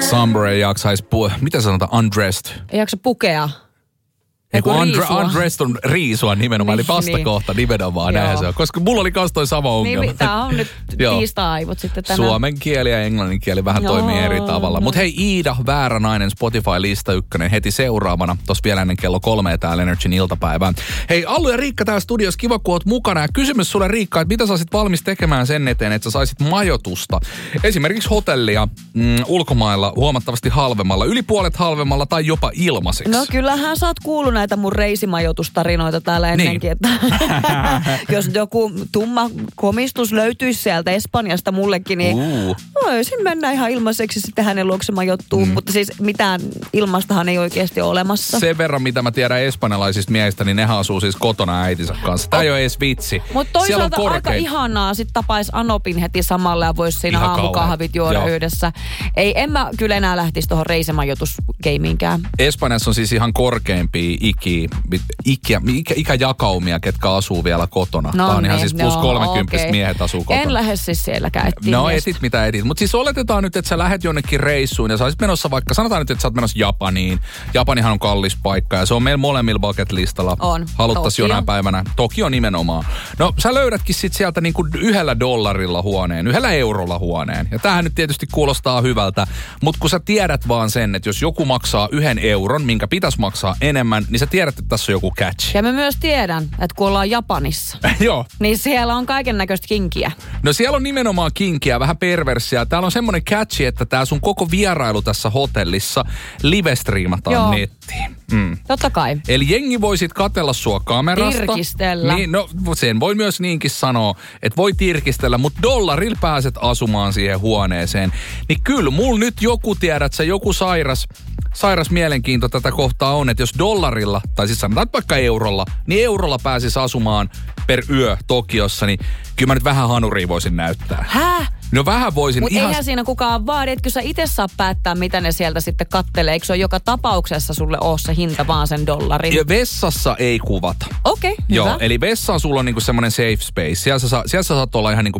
Somber ei jaksaisi mitä sanotaan, undressed? Ei jaksa pukea. Undressed on riisua nimenomaan, eli vastakohta nimenomaan, näin se on. Koska mulla oli kanssa toi sama ongelma. Niin, tää on nyt tiistai-aivot sitten tänään. Suomen kieli ja englannin kieli vähän toimii eri tavalla. Mutta hei, Iida, Väärä nainen, Spotify-lista 1 heti seuraavana. Tossa vielä ennen kello 3 täällä Energyn iltapäivään. Hei, Allu ja Riikka täällä studiossa, kiva kun oot mukana. Ja kysymys sulle, Riikka, että mitä sä olisit valmis tekemään sen eteen, että sä saisit majoitusta? Esimerkiksi hotellia ulkomailla huomattavasti halvemmalla, yli puolet halvemmalla tai jopa ilmaiseksi. No kyllähän sä oot kuullut näitä mun reisimajoitustarinoita täällä ennenkin, että jos joku tumma komistus löytyisi sieltä Espanjasta mullekin, niin voisin mennä ihan ilmaiseksi sitten hänen luokse majoittuun, mutta siis mitään ilmastahan ei oikeasti ole olemassa. Sen verran, mitä mä tiedän espanjalaisista miehistä, niin nehän asuu siis kotona äitinsä kanssa. Tää ei ole edes vitsi. Mutta toisaalta aika ihanaa, sit tapais Anopin heti samalla ja vois siinä aamukahvit juoda yhdessä. En mä kyllä enää lähtisi tuohon reisimajoitusgeimiinkään. Espanjassa on siis ihan korkeimpia ikäjakaumia, ketkä asuu vielä kotona. No Tämä on ihan siis plus 30 okay. Miehet asuu kotona. En lähde siis sielläkään etsiä. No etit mitä etit. Mutta siis oletetaan nyt, että sä lähet jonnekin reissuun ja sä olisit menossa vaikka, sanotaan nyt, että sä oot menossa Japaniin. Japanihan on kallis paikka ja se on meillä molemmilla bucket-listalla. On. Haluttaisiin jonain päivänä. Tokio nimenomaan. No sä löydätkin sit sieltä niinku $1 huoneen, €1 huoneen. Ja tämähän nyt tietysti kuulostaa hyvältä. Mutta kun sä tiedät vaan sen, että jos joku maksaa €1, minkä pitäisi maksaa enemmän, niin sä tiedät, että tässä on joku catch. Ja mä myös tiedän, että kun ollaan Japanissa, Joo. niin siellä on kaiken näköistä kinkiä. No siellä on nimenomaan kinkiä, vähän perversiä. Täällä on semmoinen catchi, että tää sun koko vierailu tässä hotellissa live-striimataan nettiin. Totta kai. Eli jengi voi sit katsella sua kamerasta. Tirkistellä. Niin, no sen voi myös niinkin sanoa, että voi tirkistellä, mutta $1 pääset asumaan siihen huoneeseen. Niin kyllä, mulla nyt joku, tiedät sä, joku sairas mielenkiinto tätä kohtaa on, että jos $, tai siis sanotaan vaikka eurolla, niin eurolla pääsisi asumaan per yö Tokiossa, niin kyllä mä nyt vähän hanuria voisin näyttää. Häh? No vähän voisin. Mutta eihän siinä kukaan vaadi, etkö sä itse saa päättää, mitä ne sieltä sitten kattelee. Eikö se ole joka tapauksessa sulle ole se hinta vaan sen $? Ja vessassa ei kuvata. Okei, Joo, hyvä. eli vessa sulla on niinku semmoinen safe space. Siellä sä saat olla ihan niinku